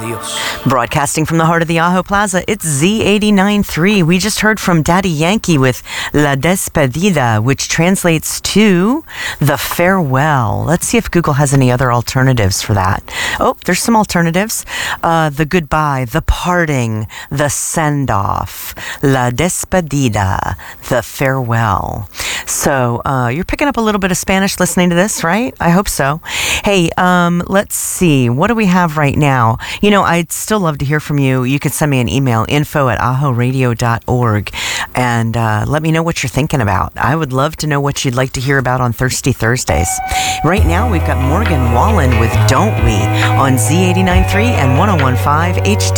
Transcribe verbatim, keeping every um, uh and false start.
Dios. Broadcasting from the heart of the Ajo Plaza, it's Z eighty-nine point three. We just heard from Daddy Yankee with La Despedida, which translates to the farewell. Let's see if Google has any other alternatives for that. Oh, there's some alternatives. Uh, the goodbye, the parting, the send-off. La Despedida, the farewell. So uh, you're picking up a little bit of Spanish listening to this, right? I hope so. Hey, um, let's see. What do we have right now? You know, I'd still love to hear from you. You can send me an email, info at ajo radio dot org, and uh, let me know what you're thinking about. I would love to know what you'd like to hear about on Thirsty Thursdays. Right now, we've got Morgan Wallen with Don't We on Z eighty-nine point three and one oh one point five H D.